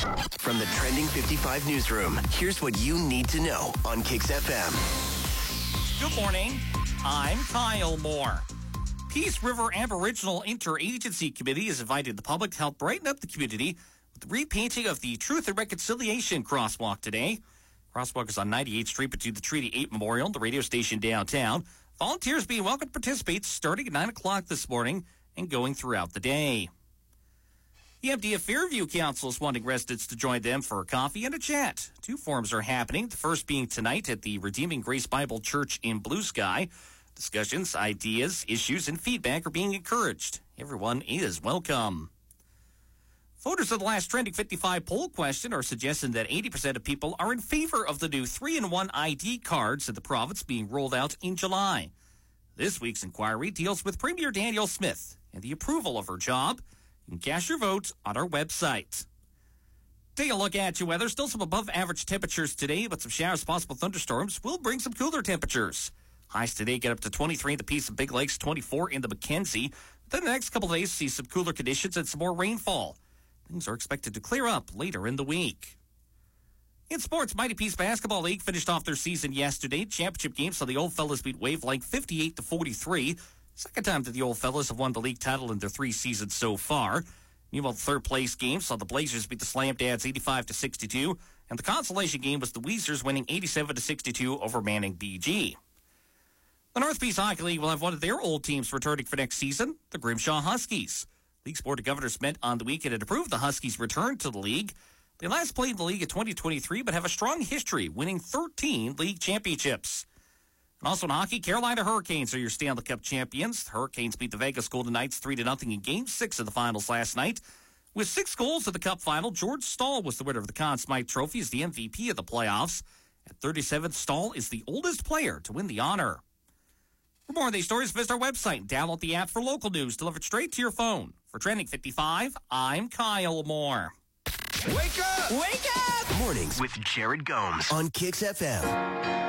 From the Trending 55 newsroom, here's what you need to know on Kicks FM. Good morning. I'm Kyle Moore. Peace River Aboriginal Interagency Committee has invited the public to help brighten up the community with the repainting of the Truth and Reconciliation crosswalk today. Crosswalk is on 98th Street between the Treaty 8 Memorial and the radio station downtown. Volunteers being welcome to participate starting at 9 o'clock this morning and going throughout the day. The MDF Fairview Council is wanting residents to join them for a coffee and a chat. Two forums are happening, the first being tonight at the Redeeming Grace Bible Church in Blue Sky. Discussions, ideas, issues, and feedback are being encouraged. Everyone is welcome. Voters of the last Trending 55 poll question are suggesting that 80% of people are in favor of the new 3-in-1 ID cards in the province being rolled out in July. This week's inquiry deals with Premier Danielle Smith and the approval of her job. You can cast your vote on our website. Take a look at your weather. Still some above average temperatures today, but some showers, possible thunderstorms will bring some cooler temperatures. Highs today get up to 23 in the Peace and Big Lakes, 24 in the Mackenzie. Then the next couple of days see some cooler conditions and some more rainfall. Things are expected to clear up later in the week. In sports, Mighty Peace Basketball League finished off their season yesterday. Championship game saw the Old Fellas beat Wavelength 58-43. Second time that the Old Fellas have won the league title in their 3 seasons so far. Meanwhile, the third place game saw the Blazers beat the Slam Dads 85-62, and the consolation game was the Weezers winning 87-62 over Manning BG. The North Peace Hockey League will have one of their old teams returning for next season, the Grimshaw Huskies. League's Board of Governors met on the weekend and approved the Huskies' return to the league. They last played in the league in 2023, but have a strong history, winning 13 league championships. And also in hockey, Carolina Hurricanes are your Stanley Cup champions. The Hurricanes beat the Vegas Golden Knights 3-0 in Game 6 of the finals last night. With 6 goals in the Cup final, George Stahl was the winner of the Conn Smythe Trophy as the MVP of the playoffs. At 37, Stahl is the oldest player to win the honor. For more on these stories, visit our website and download the app for local news delivered straight to your phone. For Trending 55, I'm Kyle Moore. Wake up! Wake up! Mornings with Jared Gomes on Kicks FM.